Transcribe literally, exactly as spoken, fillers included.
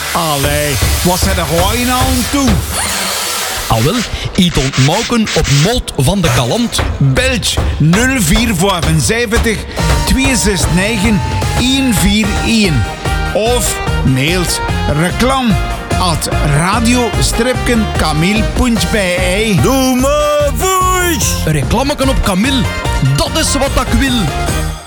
Allee, wat zijn er gewoon nou aan toe? Al wel, iets ontmoken op Molt van de Kalant. Belg nul vier zevenenvijftig twee zes negen een vier een. Of mails reclam at radio-kamil punt b e. Doe maar voice! Reclameken op Camille, dat is wat ik wil.